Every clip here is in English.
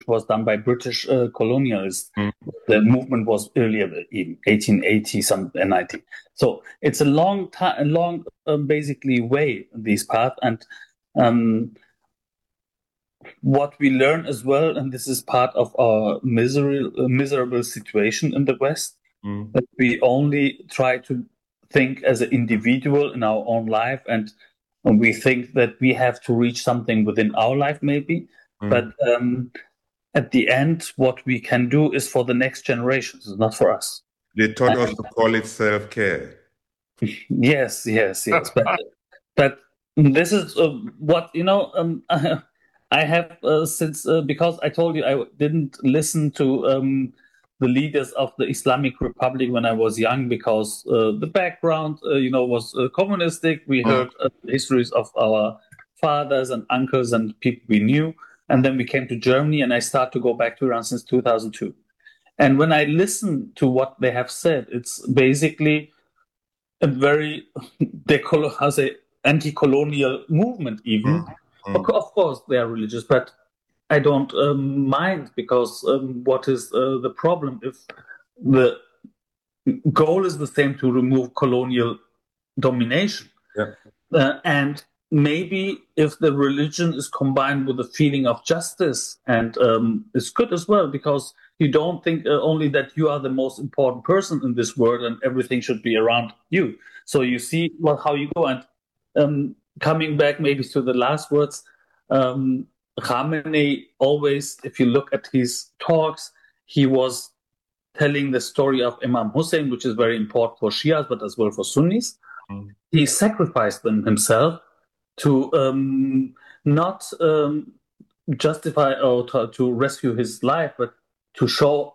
was done by British colonialists. Mm. The movement was earlier, in 1880 some 90. So it's a long time, a long basically way this path, and um, what we learn as well, and this is part of our miserable situation in the West, Mm. that we only try to think as an individual in our own life, and we think that we have to reach something within our life, maybe. But Mm. at the end, what we can do is for the next generations, it's not for us. They taught us And to call it self-care. yes, yes, yes. But this is what I have since because I told you I didn't listen to the leaders of the Islamic Republic when I was young because the background was communistic. We Mm. heard histories of our fathers and uncles and people we knew, and then we came to Germany, and I started to go back to Iran since 2002. And when I listen to what they have said, it's basically a very how say anti-colonial movement even. Mm. Of Mm. course they are religious, but I don't mind because what is the problem if the goal is the same, to remove colonial domination? Yeah. And maybe if the religion is combined with a feeling of justice, and it's good as well, because you don't think only that you are the most important person in this world and everything should be around you. So you see how you go. And coming back maybe to the last words, Khamenei always, if you look at his talks, he was telling the story of Imam Hussein, which is very important for Shias, but as well for Sunnis. Mm. He sacrificed them himself to not justify or to rescue his life, but to show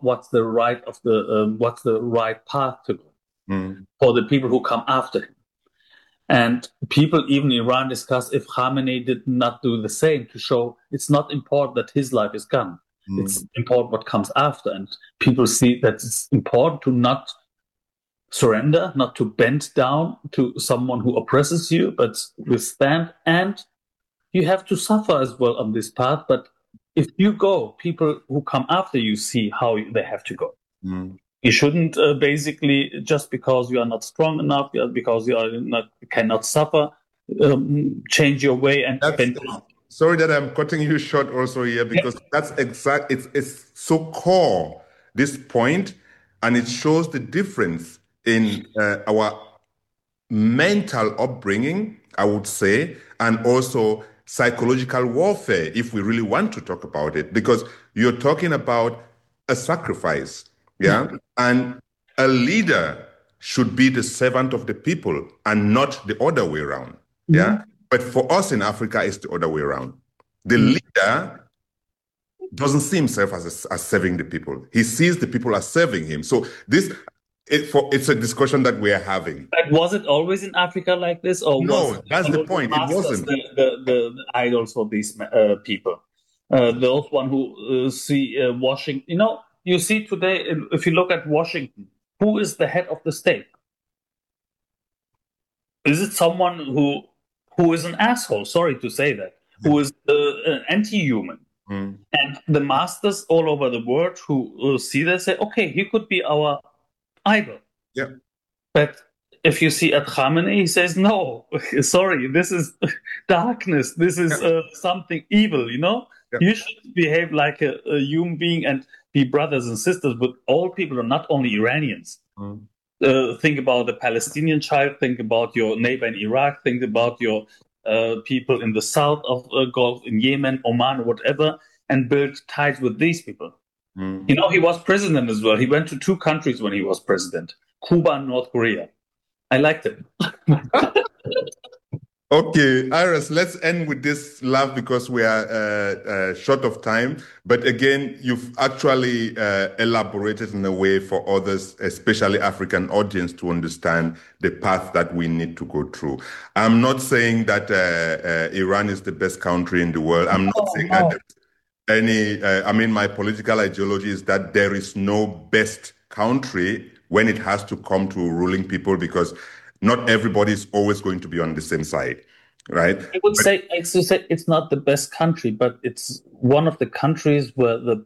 what's the right path to go Mm. for the people who come after him. And people even in Iran discuss if Khamenei did not do the same, to show it's not important that his life is gone. Mm. It's important what comes after. And people see that it's important to not surrender, not to bend down to someone who oppresses you, but withstand. And you have to suffer as well on this path. But if you go, people who come after you see how they have to go. Mm. You shouldn't basically, just because you are not strong enough, because you are not cannot suffer, change your way and That's bend down. sorry that I'm cutting you short also here Yeah. because that's exact. It's so core this point, and it shows the difference in our mental upbringing, I would say, and also psychological warfare, if we really want to talk about it, because you're talking about a sacrifice, yeah? And a leader should be the servant of the people and not the other way around, yeah? Mhm. But for us in Africa, it's the other way around. The Mhm. leader doesn't see himself as serving the people. He sees the people as serving him. So it's a discussion that we are having. But was it always in Africa like this, or was No, that's the the point. It masters wasn't. the idols for these people? Those one who see Washington. You see today, if you look at Washington, who is the head of the state? Is it someone who is an asshole? Sorry to say that. Who is anti-human? Mm. And the masters all over the world who see that say, okay, he could be our idol. Yeah. But if you see at Khamenei, he says, no, sorry, this is darkness. This is Yeah. something evil, Yeah. You should behave like a human being and be brothers and sisters with all people, and not only Iranians. Mm. Think about the Palestinian child, think about your neighbor in Iraq, think about your people in the south of Gulf, in Yemen, Oman, whatever, and build ties with these people. Mm. He was president as well. He went to two countries when he was president, Cuba and North Korea. I liked it. Okay, Iris, let's end with this laugh because we are short of time. But again, you've actually elaborated in a way for others, especially African audience, to understand the path that we need to go through. I'm not saying that Iran is the best country in the world. I'm not saying that I mean, my political ideology is that there is no best country when it has to come to ruling people because not everybody is always going to be on the same side. right? I would say, actually say it's not the best country, but it's one of the countries where the